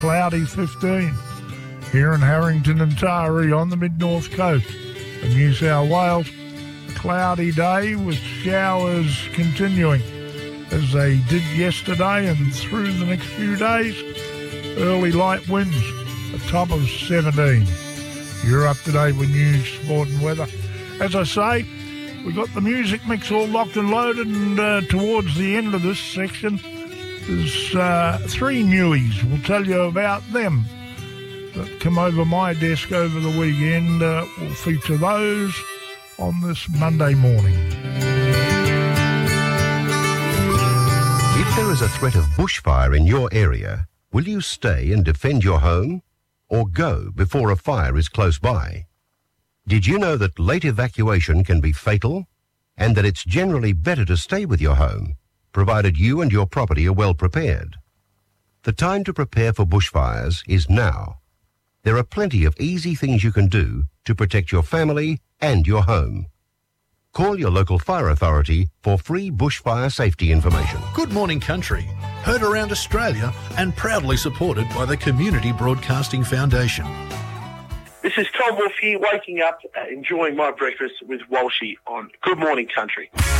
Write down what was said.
Cloudy 15 here in Harrington and Taree on the mid-north coast of New South Wales. A cloudy day with showers continuing as they did yesterday and through the next few days. Early light winds, a top of 17. You're up to date with news, sport and weather. As I say, we've got the music mix all locked and loaded, and towards the end of this section, there's three newies. We'll tell you about them that come over my desk over the weekend. We'll feature those on this Monday morning. If there is a threat of bushfire in your area, will you stay and defend your home or go before a fire is close by? Did you know that late evacuation can be fatal and that it's generally better to stay with your home, provided you and your property are well prepared? The time to prepare for bushfires is now. There are plenty of easy things you can do to protect your family and your home. Call your local fire authority for free bushfire safety information. Good Morning Country, heard around Australia and proudly supported by the Community Broadcasting Foundation. This is Tom Wolfe here, waking up, enjoying my breakfast with Walshy on Good Morning Country.